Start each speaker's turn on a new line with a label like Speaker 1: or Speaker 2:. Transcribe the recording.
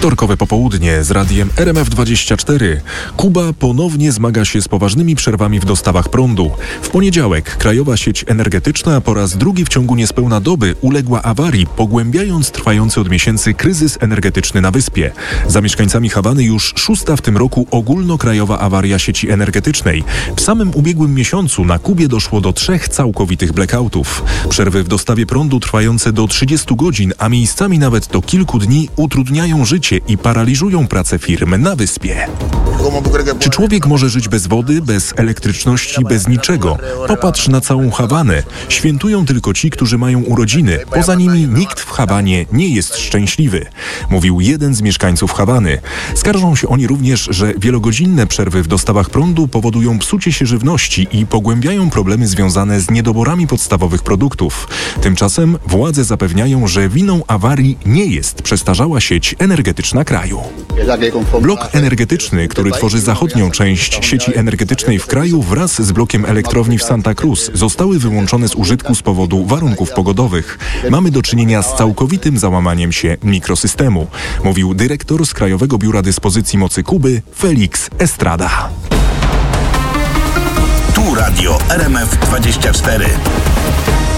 Speaker 1: Wtorkowe popołudnie z radiem RMF24. Kuba ponownie zmaga się z poważnymi przerwami w dostawach prądu. W poniedziałek krajowa sieć energetyczna po raz drugi w ciągu niespełna doby uległa awarii, pogłębiając trwający od miesięcy kryzys energetyczny na wyspie. Za mieszkańcami Hawany już szósta w tym roku ogólnokrajowa awaria sieci energetycznej. W samym ubiegłym miesiącu na Kubie doszło do 3 całkowitych blackoutów. Przerwy w dostawie prądu trwające do 30 godzin, a miejscami nawet do kilku dni utrudniają życie i paraliżują pracę firm na wyspie. Czy człowiek może żyć bez wody, bez elektryczności, bez niczego? Popatrz na całą Hawanę. Świętują tylko ci, którzy mają urodziny. Poza nimi nikt w Hawanie nie jest szczęśliwy, mówił jeden z mieszkańców Hawany. Skarżą się oni również, że wielogodzinne przerwy w dostawach prądu powodują psucie się żywności i pogłębiają problemy związane z niedoborami podstawowych produktów. Tymczasem władze zapewniają, że winą awarii nie jest przestarzała sieć energetyczna kraju. Blok energetyczny, który tworzy zachodnią część sieci energetycznej w kraju wraz z blokiem elektrowni w Santa Cruz zostały wyłączone z użytku z powodu warunków pogodowych. Mamy do czynienia z całkowitym załamaniem się mikrosystemu, mówił dyrektor z Krajowego Biura Dyspozycji Mocy Kuby Felix Estrada.
Speaker 2: Tu radio RMF24.